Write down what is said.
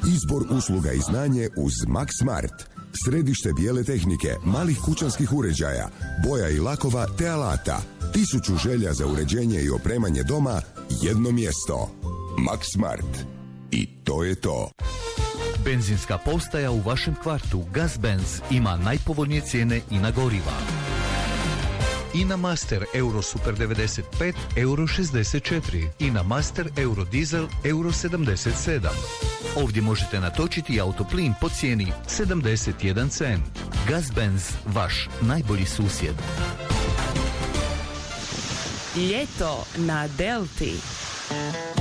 Izbor usluga i znanje uz Max Smart. Središte bijele tehnike, malih kućanskih uređaja, boja i lakova te alata. 1000 želja za uređenje i opremanje doma, jedno mjesto. Max Smart. I to je to. Benzinska postaja u vašem kvartu Gazbenz ima najpovoljnije cijene i na goriva. I na Master Euro Super 95 Euro 64 i na Master Euro Diesel Euro 77. Ovdje možete natočiti autoplin po cijeni 71 cent. Gazbenz, vaš najbolji susjed. Ljeto na Delti.